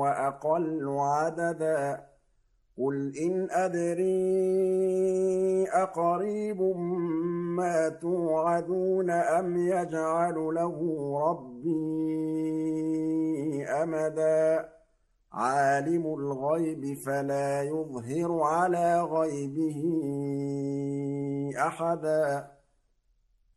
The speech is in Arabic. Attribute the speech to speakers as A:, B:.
A: وَأَقَلُّ عَدَدًا قُلْ إِنْ أَدْرِي أَقَرِيبٌ مَّا تُوعَدُونَ أَمْ يَجْعَلُ لَهُ رَبِّي أَمَدًا عَالِمُ الْغَيْبِ فَلَا يُظْهِرُ عَلَىٰ غَيْبِهِ أَحَدًا